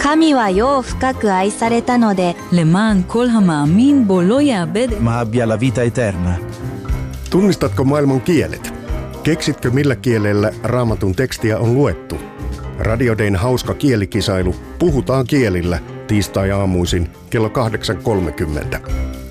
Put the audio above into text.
神は世を深く愛されたので למען כל המאמין bו לא יאבד. Ma abbia la vita eterna. Tunnistatko maailman kielet? Keksitkö millä kielellä Raamatun tekstiä on luettu? Radio Dayn hauska kielikisailu Puhutaan kielillä tiistai-aamuisin kello 8.30.